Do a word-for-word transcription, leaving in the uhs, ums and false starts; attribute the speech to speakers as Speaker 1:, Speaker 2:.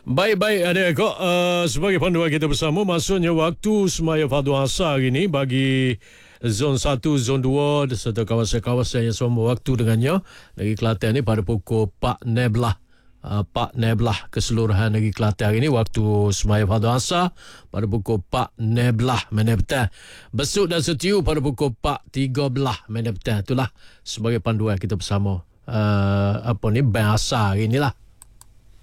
Speaker 1: Baik-baik ada kok uh, sebagai panduan kita bersama maksudnya waktu semaya fardu asar hari ini bagi zon satu, zon dua serta kawasan-kawasan yang sama waktu dengannya negeri Kelantan ni pada pukul empat Neblah uh, empat Neblah keseluruhan negeri Kelantan hari ini waktu semaya fardu asar pada pukul empat Neblah minit petang. Besuk dan setiu pada pukul empat tiga belas minit petang. Itulah sebagai panduan kita bersama uh, apa ni bahasa hari inilah.